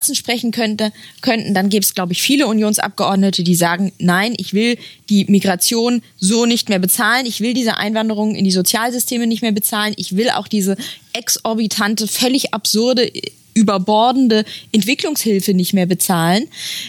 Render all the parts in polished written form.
Herzen sprechen könnten, dann gäbe es, glaube ich, viele Unionsabgeordnete, die sagen, nein, ich will die Migration so nicht mehr bezahlen, ich will diese Einwanderung in die Sozialsysteme nicht mehr bezahlen, ich will auch diese exorbitante, völlig absurde, überbordende Entwicklungshilfe nicht mehr bezahlen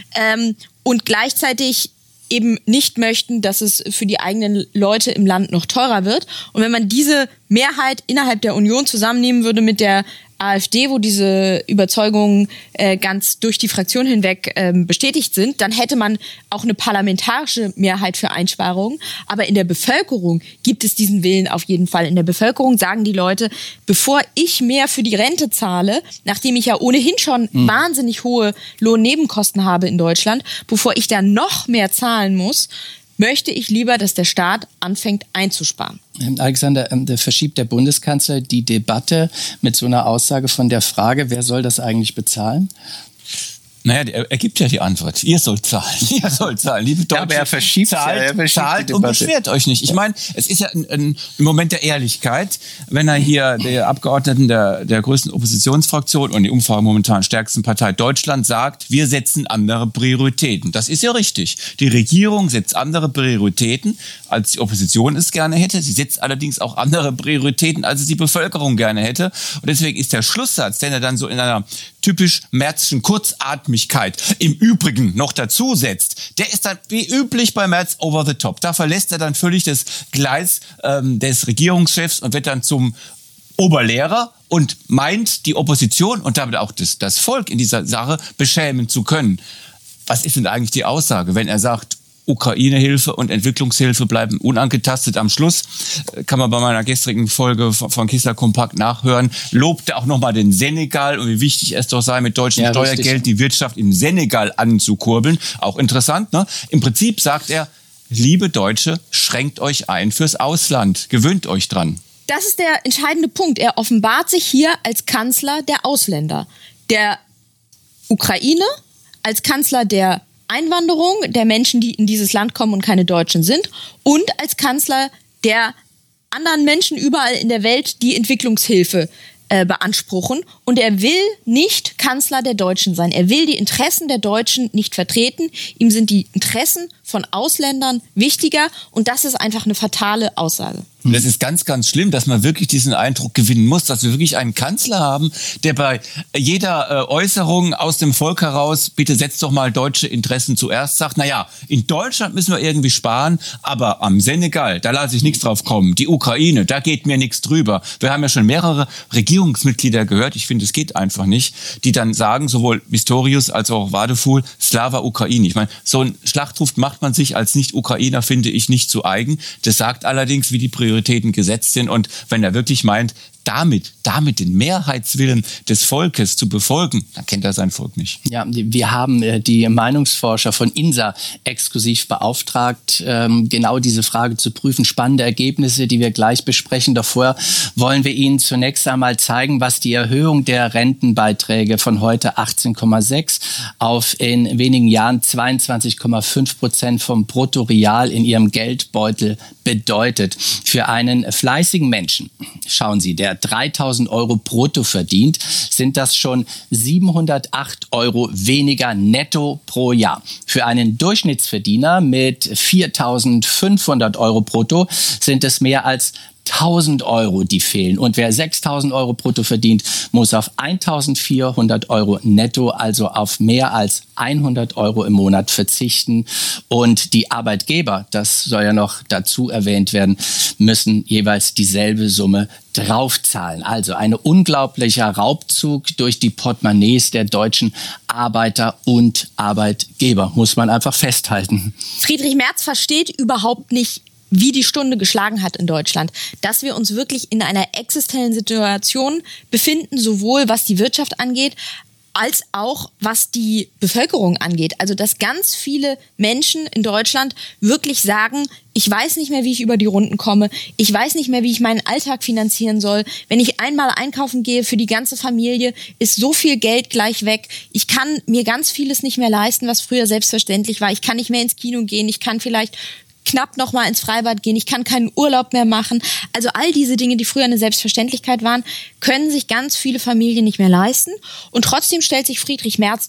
und gleichzeitig eben nicht möchten, dass es für die eigenen Leute im Land noch teurer wird. Und wenn man diese Mehrheit innerhalb der Union zusammennehmen würde mit der AfD, wo diese Überzeugungen ganz durch die Fraktion hinweg bestätigt sind, dann hätte man auch eine parlamentarische Mehrheit für Einsparungen. Aber in der Bevölkerung gibt es diesen Willen auf jeden Fall. In der Bevölkerung sagen die Leute, bevor ich mehr für die Rente zahle, nachdem ich ja ohnehin schon wahnsinnig hohe Lohnnebenkosten habe in Deutschland, bevor ich da noch mehr zahlen muss, möchte ich lieber, dass der Staat anfängt einzusparen. Alexander, verschiebt der Bundeskanzler die Debatte mit so einer Aussage von der Frage, wer soll das eigentlich bezahlen? Naja, er gibt ja die Antwort. Ihr sollt zahlen. Ihr sollt zahlen. Liebe Deutsche, aber er verschiebt zahlt und beschwert euch nicht. Ich meine, es ist ja ein Moment der Ehrlichkeit, wenn er hier der Abgeordneten der größten Oppositionsfraktion und die Umfrage momentan stärksten Partei Deutschland sagt, wir setzen andere Prioritäten. Das ist ja richtig. Die Regierung setzt andere Prioritäten, als die Opposition es gerne hätte. Sie setzt allerdings auch andere Prioritäten, als es die Bevölkerung gerne hätte. Und deswegen ist der Schlusssatz, den er dann so in einer typisch Merzschen Kurzatmigkeit im Übrigen noch dazu setzt, der ist dann wie üblich bei Merz over the top. Da verlässt er dann völlig das Gleis des Regierungschefs und wird dann zum Oberlehrer und meint, die Opposition und damit auch das Volk in dieser Sache beschämen zu können. Was ist denn eigentlich die Aussage, wenn er sagt, Ukraine-Hilfe und Entwicklungshilfe bleiben unangetastet. Am Schluss kann man bei meiner gestrigen Folge von Kissa Kompakt nachhören, lobte auch nochmal den Senegal und wie wichtig es doch sei, mit deutschem Steuergeld die Wirtschaft im Senegal anzukurbeln. Auch interessant, ne? Im Prinzip sagt er, liebe Deutsche, schränkt euch ein fürs Ausland, gewöhnt euch dran. Das ist der entscheidende Punkt. Er offenbart sich hier als Kanzler der Ausländer, der Ukraine, als Kanzler der Einwanderung, der Menschen, die in dieses Land kommen und keine Deutschen sind, und als Kanzler der anderen Menschen überall in der Welt, die Entwicklungshilfe beanspruchen. Und er will nicht Kanzler der Deutschen sein. Er will die Interessen der Deutschen nicht vertreten. Ihm sind die Interessen von Ausländern wichtiger. Und das ist einfach eine fatale Aussage. Und das ist ganz, ganz schlimm, dass man wirklich diesen Eindruck gewinnen muss, dass wir wirklich einen Kanzler haben, der bei jeder Äußerung aus dem Volk heraus, bitte setzt doch mal deutsche Interessen zuerst, sagt, naja, in Deutschland müssen wir irgendwie sparen, aber am Senegal, da lasse ich nichts drauf kommen. Die Ukraine, da geht mir nichts drüber. Wir haben ja schon mehrere Regierungsmitglieder gehört, ich finde, es geht einfach nicht, die dann sagen, sowohl Pistorius als auch Wadefuhl, Slava Ukraini. Ich meine, so einen Schlachtruf macht man sich als Nicht-Ukrainer, finde ich, nicht zu eigen. Das sagt allerdings, wie die Prioritäten gesetzt sind. Und wenn er wirklich meint, damit den Mehrheitswillen des Volkes zu befolgen, dann kennt er sein Volk nicht. Ja, wir haben die Meinungsforscher von INSA exklusiv beauftragt, genau diese Frage zu prüfen. Spannende Ergebnisse, die wir gleich besprechen. Doch vorher wollen wir Ihnen zunächst einmal zeigen, was die Erhöhung der Rentenbeiträge von heute 18,6 auf in wenigen Jahren 22,5% vom Bruttoreal in Ihrem Geldbeutel bedeutet. Für einen fleißigen Menschen, schauen Sie, der 3.000 Euro brutto verdient, sind das schon 708 Euro weniger netto pro Jahr. Für einen Durchschnittsverdiener mit 4.500 Euro brutto sind es mehr als 1.000 Euro, die fehlen. Und wer 6.000 Euro brutto verdient, muss auf 1.400 Euro netto, also auf mehr als 100 Euro im Monat verzichten. Und die Arbeitgeber, das soll ja noch dazu erwähnt werden, müssen jeweils dieselbe Summe draufzahlen. Also ein unglaublicher Raubzug durch die Portemonnaies der deutschen Arbeiter und Arbeitgeber, muss man einfach festhalten. Friedrich Merz versteht überhaupt nicht, wie die Stunde geschlagen hat in Deutschland, dass wir uns wirklich in einer existenziellen Situation befinden, sowohl was die Wirtschaft angeht, als auch was die Bevölkerung angeht. Also dass ganz viele Menschen in Deutschland wirklich sagen, ich weiß nicht mehr, wie ich über die Runden komme, ich weiß nicht mehr, wie ich meinen Alltag finanzieren soll. Wenn ich einmal einkaufen gehe für die ganze Familie, ist so viel Geld gleich weg. Ich kann mir ganz vieles nicht mehr leisten, was früher selbstverständlich war. Ich kann nicht mehr ins Kino gehen, ich kann vielleicht knapp noch mal ins Freibad gehen, ich kann keinen Urlaub mehr machen. Also all diese Dinge, die früher eine Selbstverständlichkeit waren, können sich ganz viele Familien nicht mehr leisten. Und trotzdem stellt sich Friedrich Merz